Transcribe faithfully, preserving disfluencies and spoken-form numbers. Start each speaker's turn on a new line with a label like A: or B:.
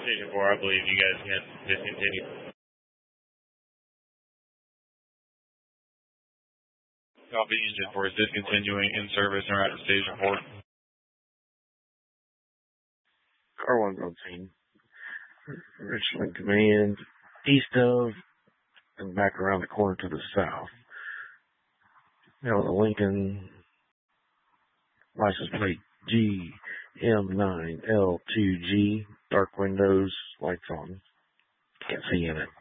A: Station four, I believe you guys can discontinue.
B: Copy, Engine four is discontinuing in service and route to Station four.
C: Car one's on scene. Richland Command, east of, and back around the corner to the south. Now the Lincoln, license plate G M nine L two G, dark windows, lights on. Can't see in it.